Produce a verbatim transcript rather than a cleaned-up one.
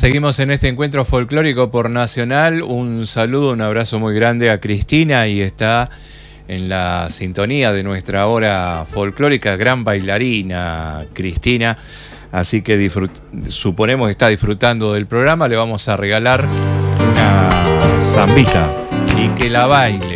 Seguimos en este encuentro folclórico por Nacional. Un saludo, un abrazo muy grande a Cristina, y está en la sintonía de nuestra hora folclórica, gran bailarina Cristina. Así que disfrut- suponemos que está disfrutando del programa. Le vamos a regalar una zambita y que la baile.